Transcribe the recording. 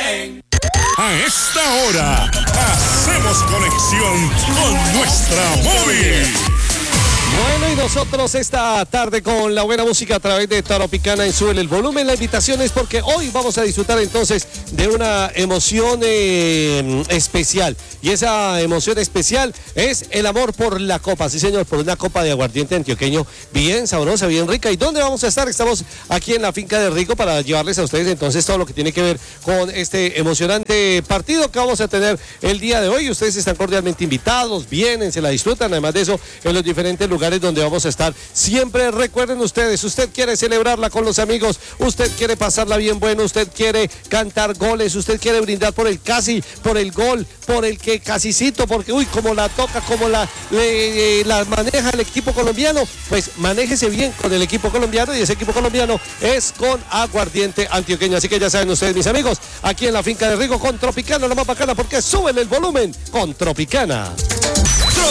A esta hora, hacemos conexión con nuestra móvil. Bueno, y nosotros esta tarde con la buena música a través de Tropicana en Súbele el Volumen. La invitación es porque hoy vamos a disfrutar entonces de una emoción especial. Y esa emoción especial es el amor por la copa. Sí, señor, por una copa de aguardiente antioqueño bien sabrosa, bien rica. ¿Y dónde vamos a estar? Estamos aquí en la finca de Rico para llevarles a ustedes entonces todo lo que tiene que ver con este emocionante partido que vamos a tener el día de hoy. Ustedes están cordialmente invitados, vienen, se la disfrutan. Además de eso, en los diferentes lugares donde vamos a estar. Siempre recuerden ustedes, usted quiere celebrarla con los amigos, usted quiere pasarla bien bueno, usted quiere cantar goles, usted quiere brindar por el casi, por el gol, por el que casicito, porque uy, como la toca, como la maneja el equipo colombiano, pues manéjese bien con el equipo colombiano y ese equipo colombiano es con aguardiente antioqueño. Así que ya saben ustedes, mis amigos, aquí en la finca de Rico con Tropicana, la más bacana porque suben el volumen con Tropicana.